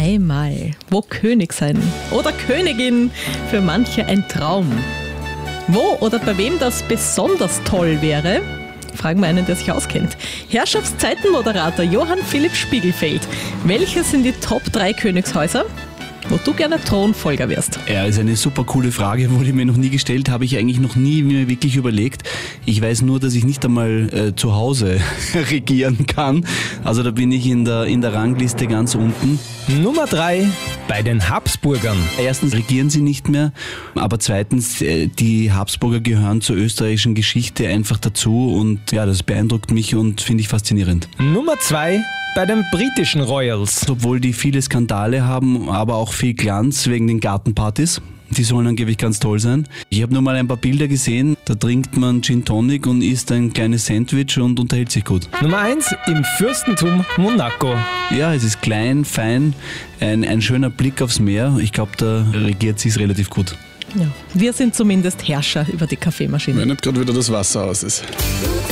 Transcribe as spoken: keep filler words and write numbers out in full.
Einmal, wo König sein oder Königin für manche ein Traum. Wo oder bei wem das besonders toll wäre, fragen wir einen, der sich auskennt. Herrschaftszeitenmoderator Johann Philipp Spiegelfeld. Welche sind die Top drei Königshäuser, wo du gerne Thronfolger wärst? Ja, ist eine super coole Frage, wurde mir noch nie gestellt, habe ich eigentlich noch nie mir wirklich überlegt. Ich weiß nur, dass ich nicht einmal äh, zu Hause regieren kann. Also da bin ich in der, in der Rangliste ganz unten. Nummer drei bei den Habsburgern. Erstens regieren sie nicht mehr, aber zweitens, äh, die Habsburger gehören zur österreichischen Geschichte einfach dazu und ja, das beeindruckt mich und finde ich faszinierend. Nummer zwei bei den britischen Royals. Obwohl die viele Skandale haben, aber auch viel Glanz wegen den Gartenpartys. Die sollen angeblich ganz toll sein. Ich habe nur mal ein paar Bilder gesehen, da trinkt man Gin Tonic und isst ein kleines Sandwich und unterhält sich gut. Nummer eins im Fürstentum Monaco. Ja, es ist klein, fein, ein, ein schöner Blick aufs Meer. Ich glaube, da regiert sie es relativ gut. Ja. Wir sind zumindest Herrscher über die Kaffeemaschine. Wenn nicht gerade wieder das Wasser aus ist.